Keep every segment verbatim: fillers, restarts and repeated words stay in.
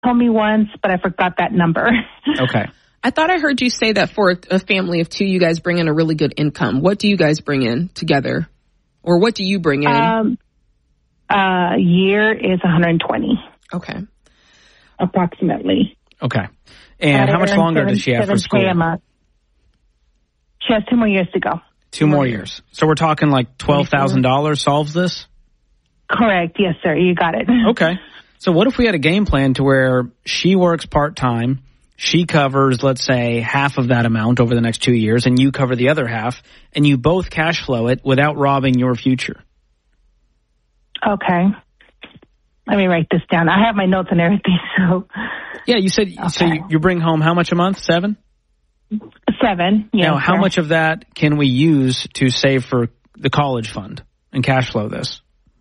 told me once, but I forgot that number. Okay. I thought I heard you say that for a family of two, you guys bring in a really good income. What do you guys bring in together? Or what do you bring in? Um, a year is one hundred twenty. Okay. Approximately. Okay. And how much longer does she have for school? She has two more years to go. Two more years. So we're talking like twelve thousand dollars solves this? Correct. Yes, sir. You got it. Okay. So what if we had a game plan to where she works part-time, she covers, let's say, half of that amount over the next two years, and you cover the other half, and you both cash flow it without robbing your future? Okay. Let me write this down. I have my notes and everything, so. Yeah, you said okay. So you, you bring home how much a month? Seven? Seven, yeah. Now, how sir. much of that can we use to save for the college fund and cash flow this?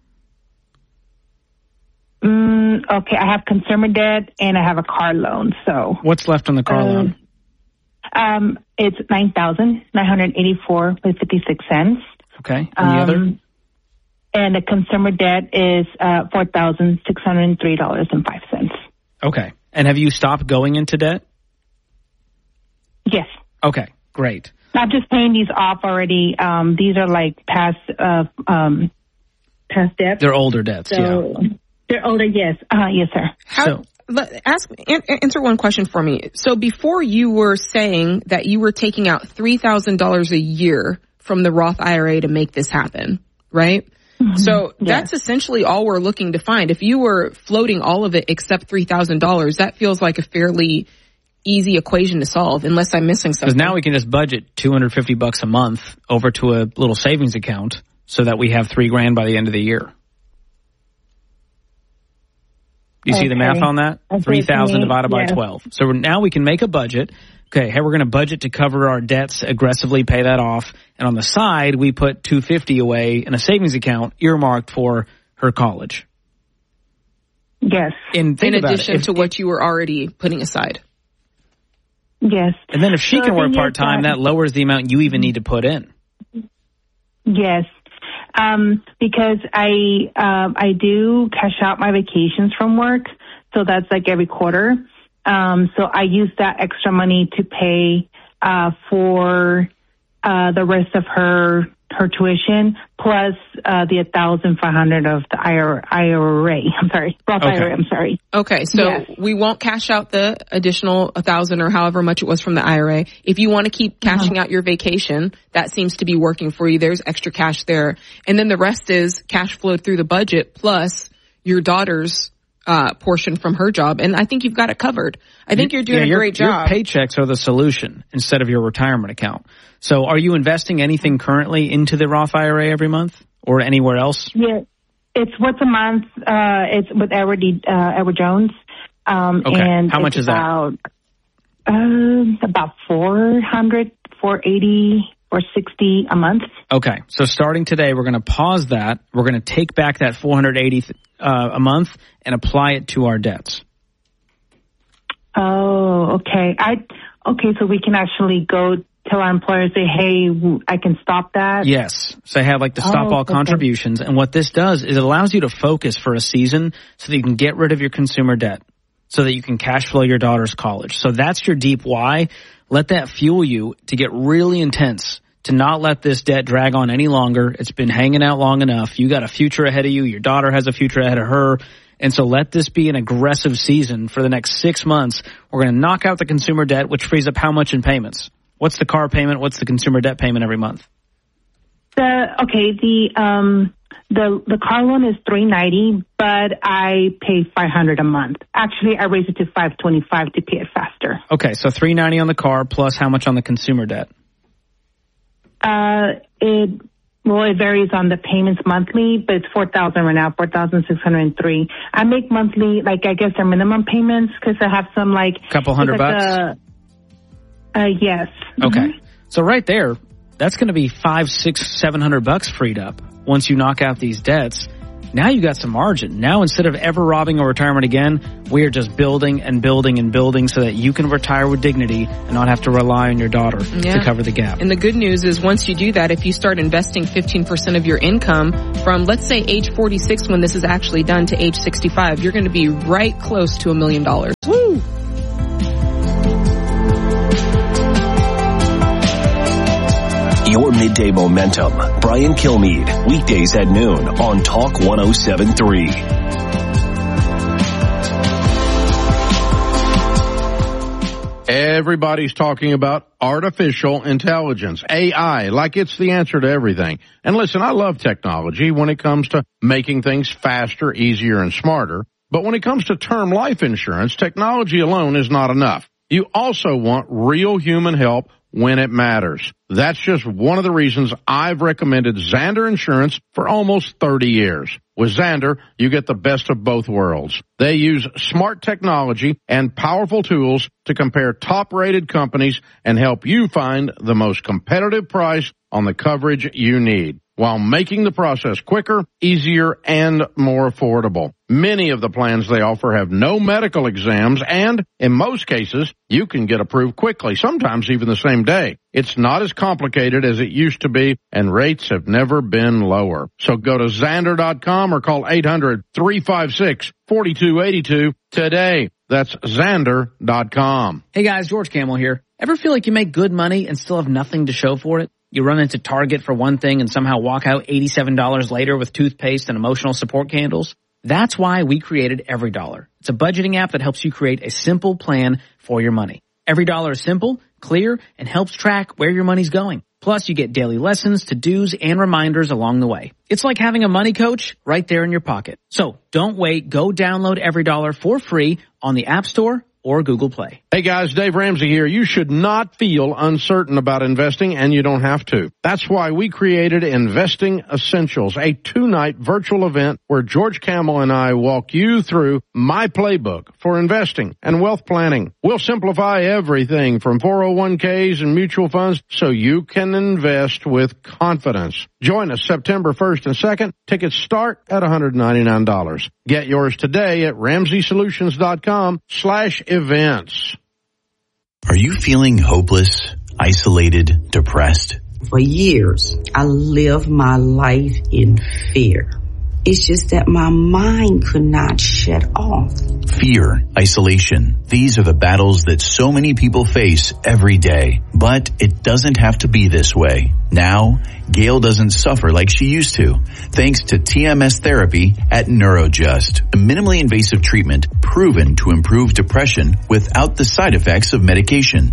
Mm, okay, I have consumer debt and I have a car loan, so. What's left on the car uh, loan? Um, it's nine thousand nine hundred eighty-four dollars and fifty-six cents. Okay, and the um, other? And the consumer debt is uh, four thousand six hundred three dollars and five cents. Okay, and have you stopped going into debt? Yes. Okay, great. I'm just paying these off already. Um, these are like past uh, um, past debts. They're older debts, so, yeah. They're older, yes. Uh, yes, sir. How, so, let, ask, answer one question for me. So before you were saying that you were taking out three thousand dollars a year from the Roth I R A to make this happen, right? Mm-hmm. So yes. That's essentially all we're looking to find. If you were floating all of it except three thousand dollars, that feels like a fairly easy equation to solve, unless I'm missing something. Because now we can just budget two hundred fifty bucks a month over to a little savings account so that we have three grand by the end of the year. Do you okay. see the math on that? Okay. three thousand divided yes. by twelve. So now we can make a budget. Okay, hey, we're going to budget to cover our debts, aggressively pay that off. And on the side, we put two hundred fifty dollars away in a savings account earmarked for her college. Yes. And think in about addition it. If, to what you were already putting aside. Yes. And then if she so can work part-time, that lowers the amount you even need to put in. Yes. Um, because I um, I do cash out my vacations from work, so that's like every quarter. Um, so I use that extra money to pay uh, for uh, the rest of her her tuition, plus uh, the one thousand five hundred dollars of the I R A. I'm sorry, Roth okay. I R A. I'm sorry. Okay, so yes. we won't cash out the additional one thousand dollars or however much it was from the I R A. If you want to keep cashing uh-huh. out your vacation, that seems to be working for you. There's extra cash there. And then the rest is cash flowed through the budget plus your daughter's uh portion from her job. And I think you've got it covered. I think you're doing yeah, a your, great job. Your paychecks are the solution instead of your retirement account. So are you investing anything currently into the Roth I R A every month or anywhere else? Yeah, it's once a month. Uh, it's with Edward, D, uh, Edward Jones. Um, okay. And how much is about, that? Uh, about four hundred, four eighty, four sixty a month. Okay. So starting today, we're going to pause that. We're going to take back that four hundred eighty uh, a month and apply it to our debts. Oh, okay. I okay. So we can actually go tell our employer, say, hey, I can stop that? Yes. So they have like the stop oh, all okay. contributions. And what this does is it allows you to focus for a season so that you can get rid of your consumer debt so that you can cash flow your daughter's college. So that's your deep why. Let that fuel you to get really intense, to not let this debt drag on any longer. It's been hanging out long enough. You got a future ahead of you. Your daughter has a future ahead of her. And so let this be an aggressive season for the next six months. We're going to knock out the consumer debt, which frees up how much in payments? What's the car payment? What's the consumer debt payment every month? The okay, the um the the car loan is three ninety, but I pay five hundred a month. Actually, I raised it to five twenty five to pay it faster. Okay, so three ninety on the car plus how much on the consumer debt? Uh, it well, it varies on the payments monthly, but it's four thousand right now, four thousand six hundred and three. I make monthly, like I guess they're minimum payments because I have some like couple hundred like bucks. A, Uh, yes. Okay. Mm-hmm. So right there, that's going to be five, six, seven hundred bucks freed up once you knock out these debts. Now you got some margin. Now instead of ever robbing a retirement again, we are just building and building and building so that you can retire with dignity and not have to rely on your daughter yeah. to cover the gap. And the good news is once you do that, if you start investing fifteen percent of your income from, let's say, age forty-six when this is actually done to age sixty-five, you're going to be right close to a million dollars. Woo! Your Midday Momentum. Brian Kilmeade. Weekdays at noon on Talk one oh seven point three. Everybody's talking about artificial intelligence, A I, like it's the answer to everything. And listen, I love technology when it comes to making things faster, easier, and smarter. But when it comes to term life insurance, technology alone is not enough. You also want real human help when it matters. That's just one of the reasons I've recommended Zander Insurance for almost thirty years. With Zander, you get the best of both worlds. They use smart technology and powerful tools to compare top-rated companies and help you find the most competitive price on the coverage you need, while making the process quicker, easier, and more affordable. Many of the plans they offer have no medical exams, and in most cases, you can get approved quickly, sometimes even the same day. It's not as complicated as it used to be, and rates have never been lower. So go to Zander dot com or call eight hundred, three five six, four two eight two today. That's Zander dot com. Hey guys, George Camel here. Ever feel like you make good money and still have nothing to show for it? You run into Target for one thing and somehow walk out eighty-seven dollars later with toothpaste and emotional support candles? That's why we created EveryDollar. It's a budgeting app that helps you create a simple plan for your money. EveryDollar is simple, clear, and helps track where your money's going. Plus, you get daily lessons, to-dos, and reminders along the way. It's like having a money coach right there in your pocket. So don't wait. Go download EveryDollar for free on the App Store or Google Play. Hey guys, Dave Ramsey here. You should not feel uncertain about investing, and you don't have to. That's why we created Investing Essentials, a two-night virtual event where George Camel and I walk you through my playbook for investing and wealth planning. We'll simplify everything from four oh one k's and mutual funds so you can invest with confidence. Join us September first and second. Tickets start at one hundred ninety-nine dollars. Get yours today at ramsey solutions dot com slash events. Are you feeling hopeless, isolated, depressed? For years, I lived my life in fear. It's just that my mind could not shut off. Fear, isolation. These are the battles that so many people face every day. But it doesn't have to be this way. Now, Gail doesn't suffer like she used to, thanks to T M S therapy at NeuroJust, a minimally invasive treatment proven to improve depression without the side effects of medication.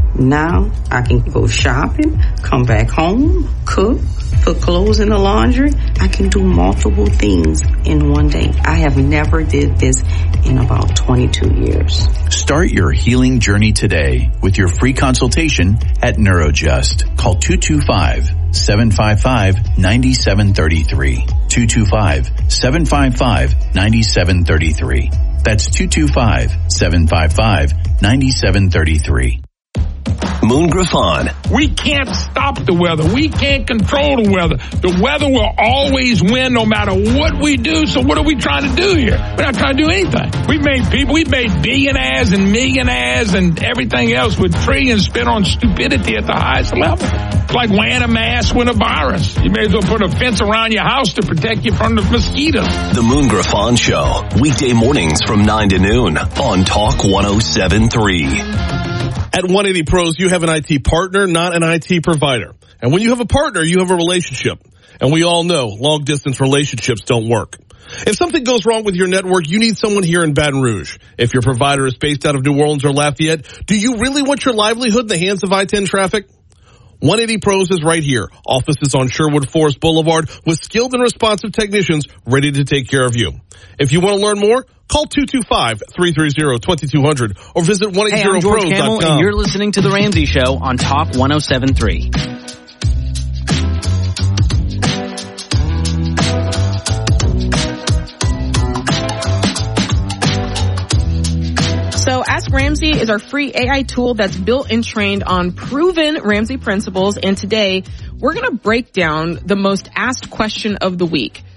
Now I can go shopping, come back home, cook, put clothes in the laundry. I can do multiple things in one day. I have never did this in about twenty-two years. Start your healing journey today with your free consultation at NeuroJust. Call two two five, seven five five, nine seven three three. two two five, seven five five, nine seven three three. That's two two five, seven five five, nine seven three three. Moon Griffon. We can't stop the weather. We can't control the weather. The weather will always win no matter what we do. So what are we trying to do here? We're not trying to do anything. We've made people, we've made billionaires and millionaires and everything else with trillions spent on stupidity at the highest level. It's like wearing a mask with a virus. You may as well put a fence around your house to protect you from the mosquitoes. The Moon Griffon Show. Weekday mornings from nine to noon on Talk one oh seven point three. At one eighty Pros, you have an I T partner, not an I T provider. And when you have a partner, you have a relationship. And we all know long-distance relationships don't work. If something goes wrong with your network, you need someone here in Baton Rouge. If your provider is based out of New Orleans or Lafayette, do you really want your livelihood in the hands of I ten traffic? one eighty Pros is right here. Offices on Sherwood Forest Boulevard with skilled and responsive technicians ready to take care of you. If you want to learn more, call two two five, three three zero, two two zero zero or visit one eighty pros dot com. Hey, I'm George Camel, and you're listening to The Ramsey Show on Talk one oh seven point three. So Ask Ramsey is our free A I tool that's built and trained on proven Ramsey principles. And today we're going to break down the most asked question of the week.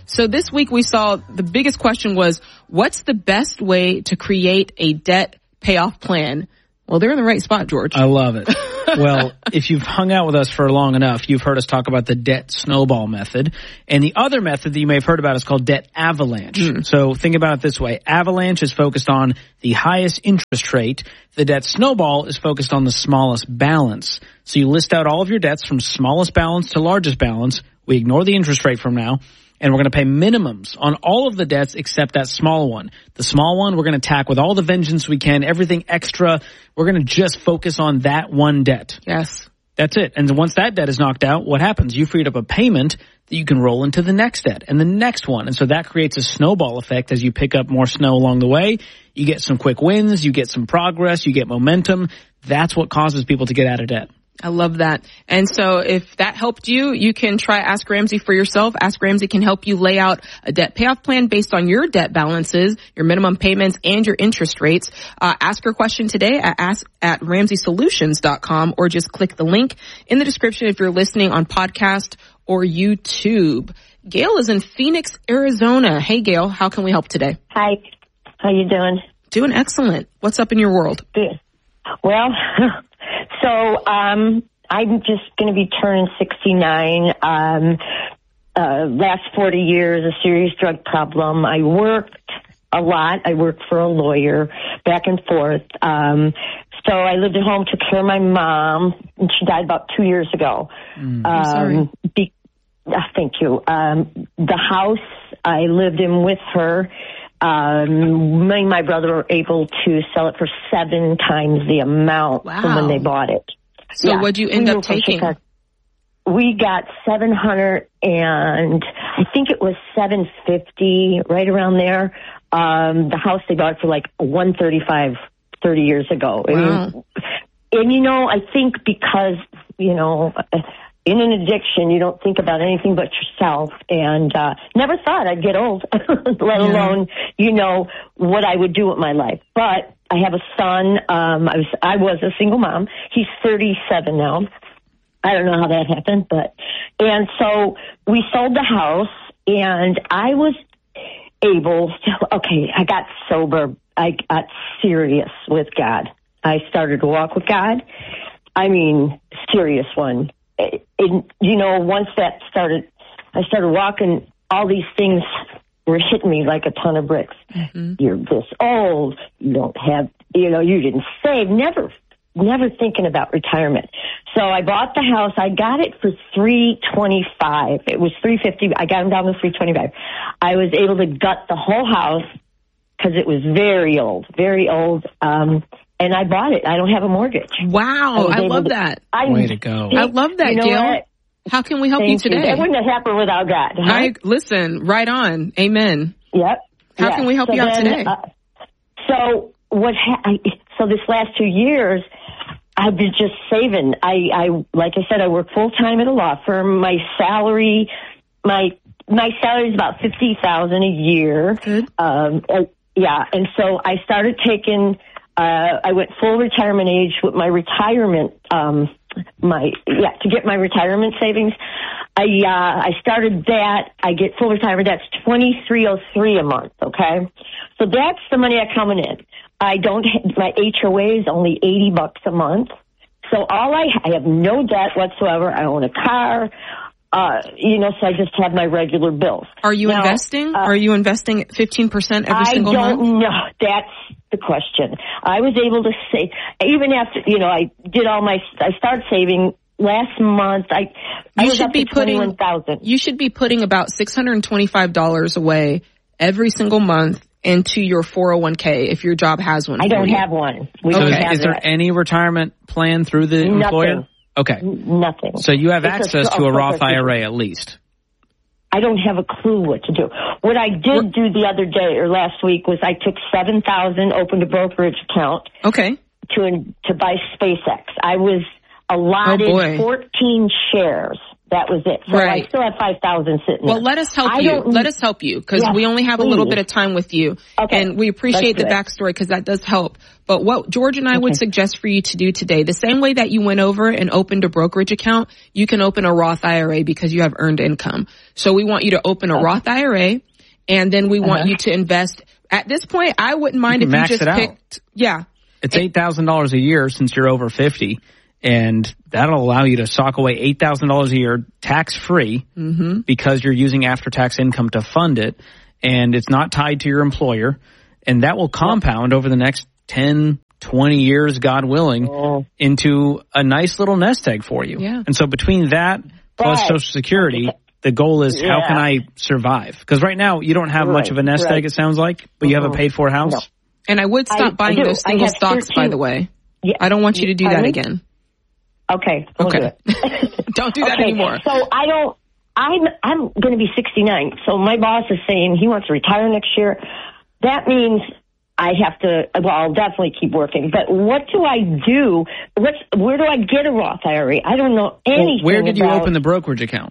So this week we saw the biggest question was, what's the best way to create a debt payoff plan? Well, they're in the right spot, George. I love it. Well, if you've hung out with us for long enough, you've heard us talk about the debt snowball method. And the other method that you may have heard about is called debt avalanche. Mm. So think about it this way. Avalanche is focused on the highest interest rate. The debt snowball is focused on the smallest balance. So you list out all of your debts from smallest balance to largest balance. We ignore the interest rate from now. And we're going to pay minimums on all of the debts except that small one. The small one we're going to attack with all the vengeance we can, everything extra. We're going to just focus on that one debt. Yes. That's it. And once that debt is knocked out, what happens? You freed up a payment that you can roll into the next debt and the next one. And so that creates a snowball effect as you pick up more snow along the way. You get some quick wins, you get some progress, you get momentum. That's what causes people to get out of debt. I love that. And so if that helped you, you can try Ask Ramsey for yourself. Ask Ramsey can help you lay out a debt payoff plan based on your debt balances, your minimum payments, and your interest rates. Uh, ask your question today at ask at ramsey solutions dot com or just click the link in the description if you're listening on podcast or YouTube. Gail is in Phoenix, Arizona. Hey, Gail, how can we help today? Hi. How you doing? Doing excellent. What's up in your world? Good. Well, so um, I'm just going to be turning sixty-nine. Um, uh, last forty years, a serious drug problem. I worked a lot. I worked for a lawyer back and forth. Um, so I lived at home, took care of my mom, and she died about two years ago. Mm, I'm sorry. Um, be, uh, thank you. Um, the house I lived in with her, Um, me and my brother were able to sell it for seven times the amount wow. from when they bought it. So yeah. What'd you end we up taking? We got seven hundred and I think it was seven fifty, right around there. Um, the house they bought for like one thirty-five thirty years ago. Wow. And, and you know, I think because, you know, in an addiction, you don't think about anything but yourself, and uh, never thought I'd get old, let yeah. alone, you know, what I would do with my life. But I have a son. Um, I was I was a single mom. He's thirty-seven now. I don't know how that happened, but and so we sold the house, and I was able to. Okay, I got sober. I got serious with God. I started to walk with God. I mean, serious one. It, it, you know, once that started, I started walking, all these things were hitting me like a ton of bricks. Mm-hmm. You're this old, you don't have, you know, you didn't save, never, never thinking about retirement. So I bought the house. I got it for three twenty-five. It was three fifty. I got them down to three twenty-five. I was able to gut the whole house because it was very old, very old. Um, And I bought it. I don't have a mortgage. Wow. I, I love to, that. I, Way to go. I love that, you know Gail. What? How can we help Thank you today? You. That wouldn't have happened without God. Huh? I, listen, right on. Amen. Yep. How yes. can we help so you out then, today? Uh, so what? Ha- I, so this last two years, I've been just saving. I, I like I said, I work full time at a law firm. My salary, my my salary is about fifty thousand a year. Good. Um, and, yeah, and so I started taking. Uh, I went full retirement age with my retirement, um, my, yeah, to get my retirement savings. I, uh, I started that. I get full retirement. That's twenty-three oh three a month. Okay. So that's the money that's coming in. I don't, my H O A is only eighty bucks a month. So all I, I have no debt whatsoever. I own a car. Uh, you know, so I just have my regular bills. Are you now, investing? Uh, Are you investing fifteen percent every I single month? I don't know. That's the question. I was able to save, even after, you know, I did all my, I started saving last month. I, I you was should up be to putting, twenty-one thousand. You should be putting about six hundred twenty-five dollars away every single month into your four oh one k if your job has one. I don't you. have one. We so don't is, have is there that. any retirement plan through the Nothing. employer? Okay. Nothing. So you have it's access a, to a Roth a, I R A at least. I don't have a clue what to do. What I did do the other day or last week was I took seven thousand, opened a brokerage account. Okay. To to buy SpaceX. I was allotted oh boy. fourteen shares. That was it. So Right. I still have five thousand sitting Well, there. let us help I you. don't- Let us help you because Yes, we only have please. a little bit of time with you. Okay. And we appreciate Let's the do it. backstory because that does help. But what George and I would Okay. suggest for you to do today, the same way that you went over and opened a brokerage account, you can open a Roth I R A because you have earned income. So we want you to open a Roth I R A, and then we want Uh-huh. you to invest. At this point, I wouldn't mind You if can you max just it out. picked, yeah. It's eight thousand dollars a year since you're over fifty, and that'll allow you to sock away eight thousand dollars a year tax-free Mm-hmm. because you're using after-tax income to fund it, and it's not tied to your employer, and that will compound over the next ten, twenty years, God willing, Oh. into a nice little nest egg for you. Yeah. And so between that plus Right. Social Security, the goal is how Yeah. can I survive? Because right now you don't have much Right, of a nest right. egg, it sounds like, but you have a Mhm. paid-for house. No. And I would stop I- I buying do. those I single have stocks, by thirteen the way. Yeah. I don't want you to do that Pardon me? again. Okay. We'll Okay. do it. Don't do that okay, anymore. So I don't. I'm I'm going to be sixty-nine. So my boss is saying he wants to retire next year. That means I have to. Well, I'll definitely keep working. But what do I do? What's where do I get a Roth I R A? I don't know anything. Well, where did you about, open the brokerage account?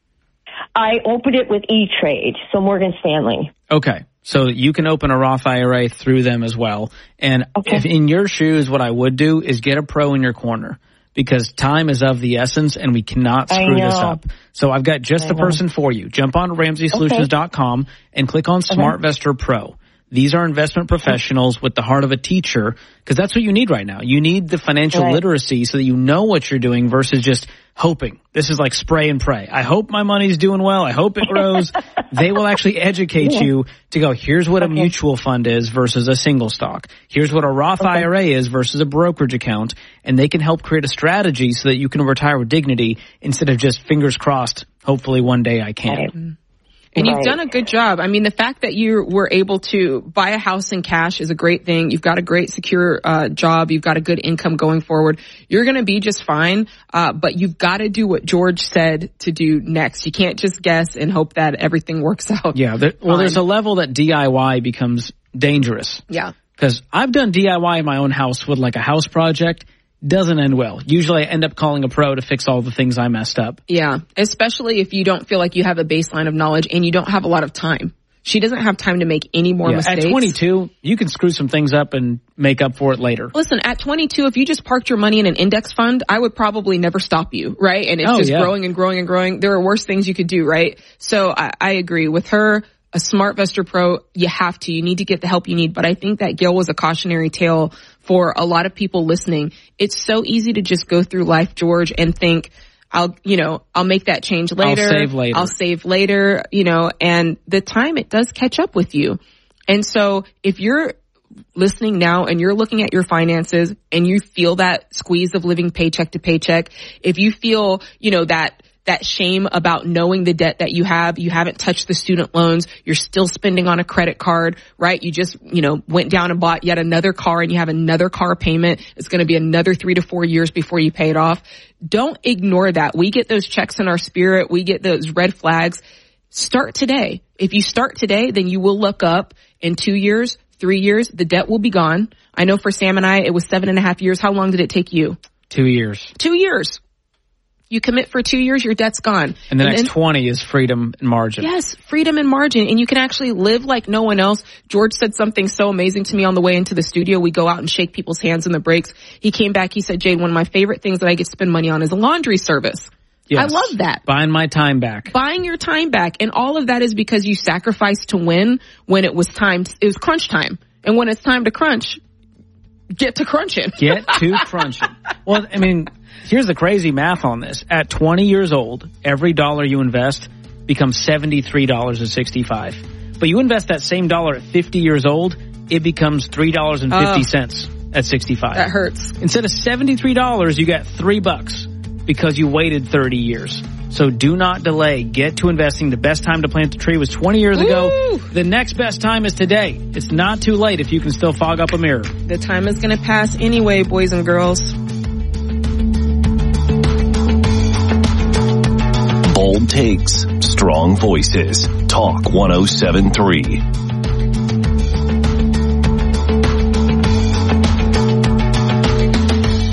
I opened it with E-Trade, so Morgan Stanley. Okay. So you can open a Roth I R A through them as well. And Okay. if in your shoes, what I would do is get a pro in your corner because time is of the essence and we cannot I screw this know. up. So I've got just I the know. person for you. Jump on Ramsey Solutions dot com and click on SmartVestor Pro. These are investment professionals with the heart of a teacher because that's what you need right now. You need the financial Right. literacy so that you know what you're doing versus just hoping. This is like spray and pray. I hope my money's doing well. I hope it grows. They will actually educate Yeah. you to go, here's what a Okay. mutual fund is versus a single stock. Here's what a Roth Okay. I R A is versus a brokerage account. And they can help create a strategy so that you can retire with dignity instead of just fingers crossed, hopefully one day I can. Right. And you've Right. done a good job. I mean, the fact that you were able to buy a house in cash is a great thing. You've got a great secure uh, job. You've got a good income going forward. You're going to be just fine. Uh, but you've got to do what George said to do next. You can't just guess and hope that everything works out. Yeah. There, well, Fine. there's a level that D I Y becomes dangerous. Yeah. Because I've done D I Y in my own house with like a house project. Doesn't end well. Usually I end up calling a pro to fix all the things I messed up. Yeah. Especially if you don't feel like you have a baseline of knowledge and you don't have a lot of time. She doesn't have time to make any more Yeah, mistakes. at twenty-two, you can screw some things up and make up for it later. Listen, at twenty-two, if you just parked your money in an index fund, I would probably never stop you, right? And it's Oh, just yeah. growing and growing and growing. There are worse things you could do, right? So I, I agree with her. A SmartVestor Pro, you have to. You need to get the help you need. But I think that Gail was a cautionary tale for a lot of people listening. It's so easy to just go through life, George, and think, I'll, you know, I'll make that change later. I'll save later. I'll save later, you know, and the time it does catch up with you. And so if you're listening now and you're looking at your finances and you feel that squeeze of living paycheck to paycheck, if you feel, you know, that that shame about knowing the debt that you have, you haven't touched the student loans, you're still spending on a credit card, right? You just, you know, went down and bought yet another car and you have another car payment. It's going to be another three to four years before you pay it off. Don't ignore that. We get those checks in our spirit. We get those red flags. Start today. If you start today, then you will look up in two years, three years, the debt will be gone. I know for Sam and I, it was seven and a half years. How long did it take you? Two years. Two years. You commit for two years, your debt's gone. And the next then, twenty is freedom and margin. Yes, freedom and margin. And you can actually live like no one else. George said something so amazing to me on the way into the studio. We go out and shake people's hands in the breaks. He came back, he said, Jade, one of my favorite things that I get to spend money on is a laundry service. Yes. I love that. Buying my time back. Buying your time back. And all of that is because you sacrificed to win when it was time, it was crunch time. And when it's time to crunch, get to crunching. Get to crunching. Well, I mean, here's the crazy math on this. At twenty years old, every dollar you invest becomes seventy-three dollars and sixty-five cents. But you invest that same dollar at fifty years old, it becomes three dollars and fifty cents oh, at sixty-five. That hurts. Instead of seventy-three dollars, you got three bucks because you waited thirty years. So do not delay. Get to investing. The best time to plant the tree was twenty years Woo! ago. The next best time is today. It's not too late if you can still fog up a mirror. The time is going to pass anyway, boys and girls. Bold takes, strong voices. Talk one oh seven three. If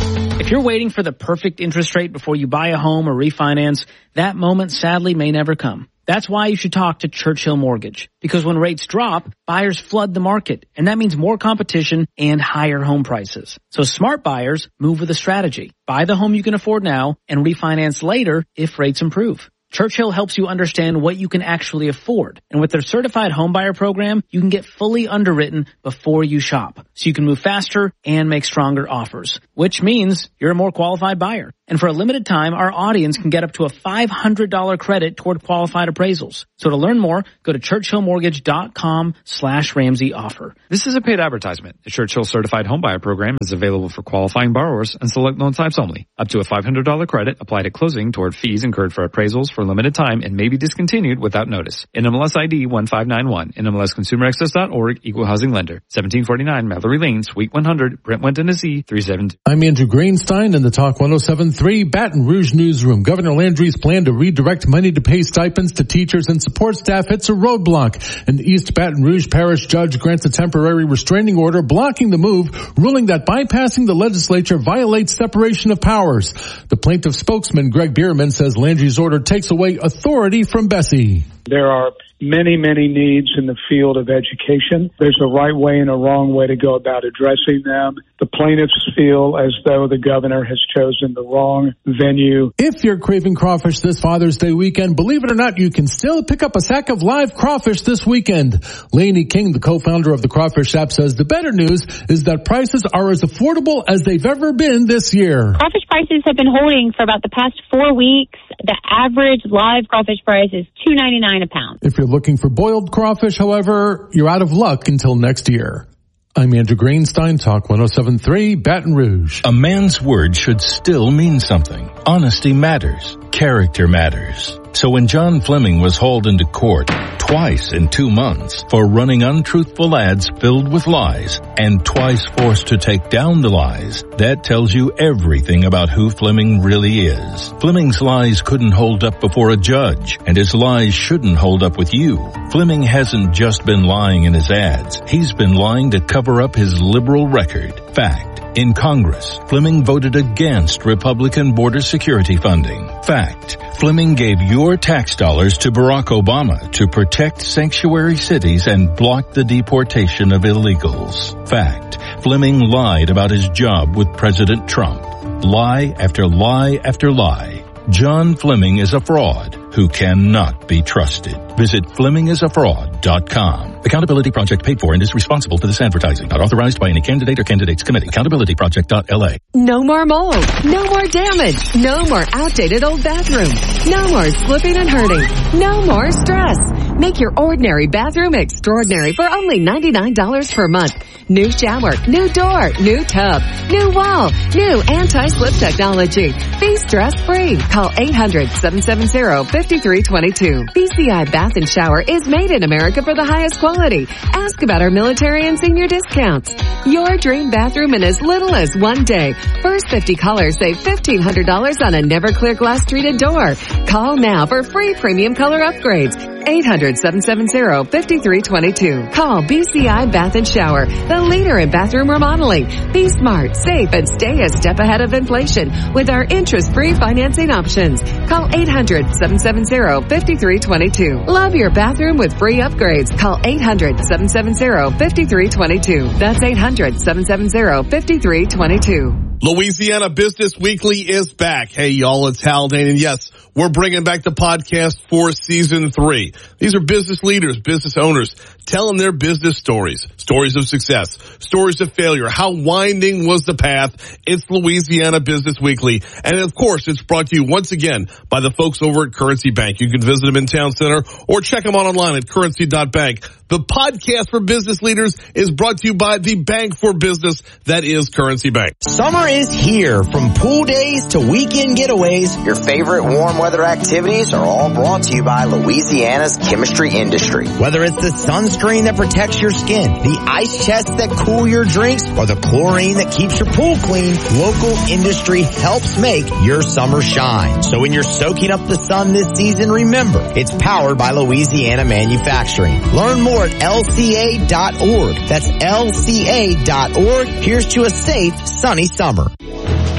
If you're waiting for the perfect interest rate before you buy a home or refinance, that moment sadly may never come. That's why you should talk to Churchill Mortgage. Because when rates drop, buyers flood the market, and that means more competition and higher home prices. So smart buyers move with a strategy. Buy the home you can afford now and refinance later if rates improve. Churchill helps you understand what you can actually afford. And with their certified homebuyer program, you can get fully underwritten before you shop. So you can move faster and make stronger offers, which means you're a more qualified buyer. And for a limited time, our audience can get up to a five hundred dollars credit toward qualified appraisals. So to learn more, go to churchillmortgage.com slash Ramsey offer. This is a paid advertisement. The Churchill Certified Homebuyer Program is available for qualifying borrowers and select loan types only. Up to a five hundred dollars credit applied at closing toward fees incurred for appraisals for a limited time and may be discontinued without notice. N M L S I D one five nine one. N M L S Consumer Access dot org. Equal Housing Lender. seventeen forty-nine Mallory Lane, Suite one hundred, Brentwood, Tennessee, three seven two. I'm Andrew Greenstein in the Talk one oh seven point three Baton Rouge Newsroom. Governor Landry's plan to redirect money to pay stipends to teachers and support staff hits a roadblock. An East Baton Rouge Parish judge grants a temporary restraining order blocking the move, ruling that bypassing the legislature violates separation of powers. The plaintiff spokesman, Greg Bierman, says Landry's order takes away authority from Bessie. There are many, many needs in the field of education. There's a right way and a wrong way to go about addressing them. The plaintiffs feel as though the governor has chosen the wrong venue. If you're craving crawfish this Father's Day weekend, believe it or not, you can still pick up a sack of live crawfish this weekend. Lainey King, the co-founder of the Crawfish Shop, says the better news is that prices are as affordable as they've ever been this year. Crawfish prices have been holding for about the past four weeks. The average live crawfish price is two ninety-nine a pound. If you're looking for boiled crawfish, however, you're out of luck until next year. I'm Andrew Greenstein, Talk one oh seven point three, Baton Rouge. A man's word should still mean something. Honesty matters. Character matters. So when John Fleming was hauled into court twice in two months for running untruthful ads filled with lies and twice forced to take down the lies, that tells you everything about who Fleming really is. Fleming's lies couldn't hold up before a judge, and his lies shouldn't hold up with you. Fleming hasn't just been lying in his ads. He's been lying to cover up his liberal record. Fact. In Congress, Fleming voted against Republican border security funding. Fact. Fleming gave your tax dollars to Barack Obama to protect sanctuary cities and block the deportation of illegals. Fact. Fleming lied about his job with President Trump. Lie after lie after lie. John Fleming is a fraud who cannot be trusted. Visit Fleming is a fraud dot com. Accountability Project paid for and is responsible for this advertising. Not authorized by any candidate or candidates committee. accountability project dot L A. No more mold. No more damage. No more outdated old bathroom. No more slipping and hurting. No more stress. Make your ordinary bathroom extraordinary for only ninety-nine dollars per month. New shower, new door, new tub, new wall, new anti-slip technology. Be stress-free. Call eight hundred, seven seven zero, five three two two. B C I Bath and Shower is made in America for the highest quality. Ask about our military and senior discounts. Your dream bathroom in as little as one day. First fifty callers save fifteen hundred dollars on a Never-Clear glass treated door. Call now for free premium color upgrades. eight hundred, seven seven zero, five three two two. Call B C I Bath and Shower, the leader in bathroom remodeling. Be smart, safe, and stay a step ahead of inflation with our interest-free financing options. Call eight hundred, seven seven zero, five three two two. Love your bathroom with free upgrades. Call eight hundred, seven seven zero, five three two two. That's eight hundred, seven seven zero, five three two two. Louisiana Business Weekly is back. Hey, y'all, it's Haldane, and yes, we're bringing back the podcast for season three. These are business leaders, business owners, telling their business stories, stories of success, stories of failure. How winding was the path? It's Louisiana Business Weekly. And of course, it's brought to you once again by the folks over at Currency Bank. You can visit them in Town Center or check them out online at currency dot bank. The podcast for business leaders is brought to you by the bank for business that is Currency Bank. Summer is here. From pool days to weekend getaways, your favorite warm weather activities are all brought to you by Louisiana's chemistry industry. Whether it's the sunscreen that protects your skin, the ice chests that cool your drinks, or the chlorine that keeps your pool clean, local industry helps make your summer shine. So when you're soaking up the sun this season, remember, it's powered by Louisiana Manufacturing. Learn more at L C A dot org. That's L C A dot org. Here's to a safe, sunny summer.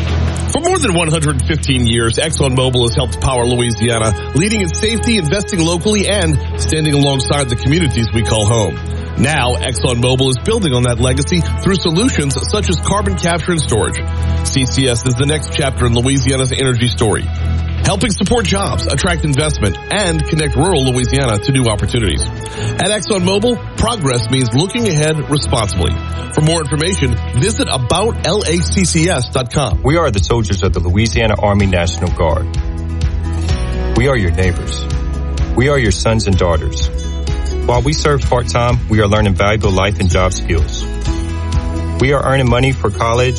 For more than one hundred fifteen years, ExxonMobil has helped power Louisiana, leading in safety, investing locally, and standing alongside the communities we call home. Now, ExxonMobil is building on that legacy through solutions such as carbon capture and storage. C C S is the next chapter in Louisiana's energy story, helping support jobs, attract investment, and connect rural Louisiana to new opportunities. At ExxonMobil, progress means looking ahead responsibly. For more information, visit about L A C C S dot com. We are the soldiers of the Louisiana Army National Guard. We are your neighbors. We are your sons and daughters. While we serve part-time, we are learning valuable life and job skills. We are earning money for college